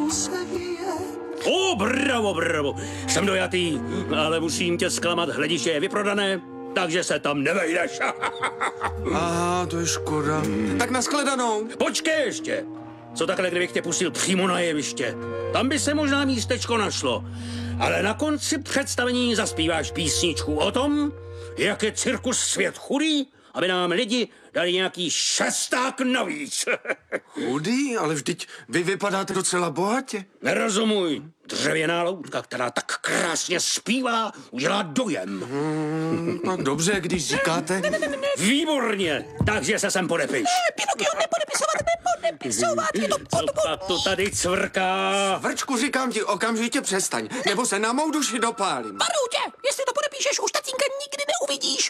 se věje. Bravo, bravo. Jsem dojatý, ale musím tě zklamat, hlediště je vyprodané, takže se tam nevejdeš. Aha, to je škoda. Tak nashledanou. Počkej ještě. Co takhle, kdybych tě pustil přímo na jeviště? Tam by se možná místečko našlo. Ale na konci představení zaspíváš písničku o tom, jak je cirkus svět chudý, aby nám lidi dali nějaký šesták navíc. Chudý, ale vždyť vy vypadáte docela bohatě. Nerozumuj. Dřevěná loutka, která tak krásně zpívá, udělá dojem. Tak dobře, když říkáte. Výborně, takže se sem podepiš. Pinokio, nepodepisovat, je to Co pak to tady cvrká? Vrčku, říkám ti, okamžitě přestaň, nebo se na mou duši dopálím. Varuju tě, jestli to podepíšeš, už tatínka nikdy neuvidíš.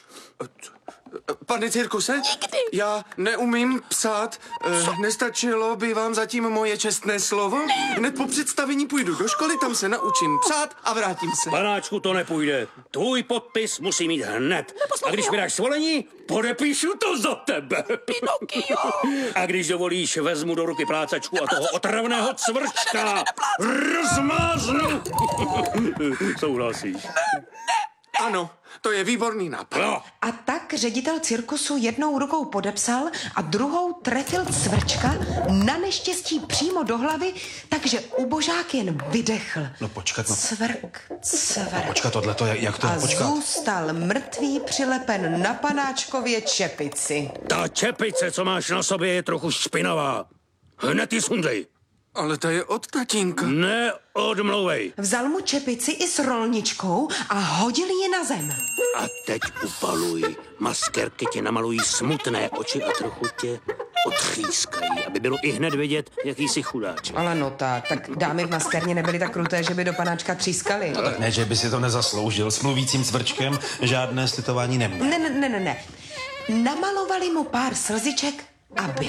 Pane Cirkuse? Nikdy. Já neumím psát. Nestačilo by vám zatím moje čestné slovo? Hned po představení půjdu do školy, tam se naučím psát a vrátím se. Panáčku, to nepůjde. Tvůj podpis musí mít hned. A když mi dáš svolení, podepíšu to za tebe. Pinokio. A když dovolíš, vezmu do ruky plácačku a toho otravného cvrčka rozmáznu. Souhlasíš? Ano, to je výborný nápad. No. A tak ředitel cirkusu jednou rukou podepsal a druhou trefil cvrčka na neštěstí přímo do hlavy, takže ubožák jen vydechl. No počkat, no. Cvrk. Počkat, tohleto, jak to A počkat? zůstal mrtvý přilepen na panáčkově čepici. Ta čepice, co máš na sobě, je trochu špinavá. Hned ji sundej. Ale ta je od tatínka. Neodmlouvej. Vzal mu čepici i s rolničkou a hodil ji na zem. A teď upaluj. Maskerky ti namalují smutné oči a trochu tě otřískají, aby bylo i hned vidět, jaký jsi chudáček. Ale no tak dámy v maskérně nebyly tak kruté, že by do panáčka třískali. No tak ne, že by si to nezasloužil. S mluvícím cvrčkem žádné slitování neměl. Ne. Namalovali mu pár slziček a byl.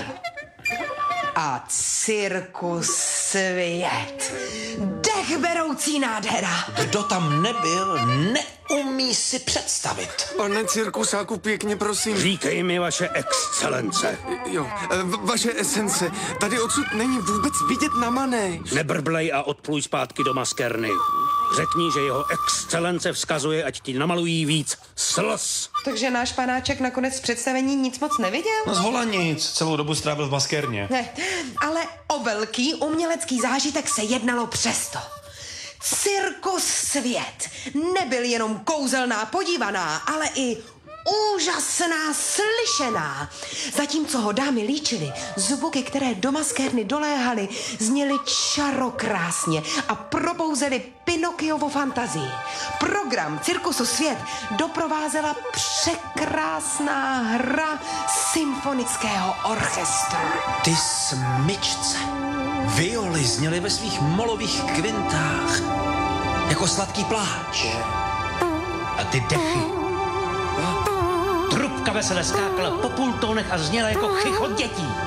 A cirkus svět. Dechberoucí nádhera. Kdo tam nebyl, neumí si představit. Pane Cirkusáku, pěkně prosím. Říkej mi, vaše excelence. Jo, vaše esence. Tady odsud není vůbec vidět na manéž. Nebrblej a odpluj zpátky do maskérny. Řekni, že jeho excelence vzkazuje, ať ti namalují víc slz. Takže náš panáček nakonec z představení nic moc neviděl? No zhola nic, celou dobu strávil v maskérně. Ne, ale o velký umělecký zážitek se jednalo přesto. Cirkus svět nebyl jenom kouzelná podívaná, ale i úžasná slyšená. Zatímco ho dámy líčily, zvuky, které do maskérny doléhaly, zněly čarokrásně a probouzely Pinokiovu fantazii. Program Cirkusu svět doprovázela překrásná hra symfonického orchestru. Ty smyčce. Violy zněly ve svých molových kvintách jako sladký pláč. A ty dechy. Trubka vesele skákala po pultónech a zněla jako chichot dětí.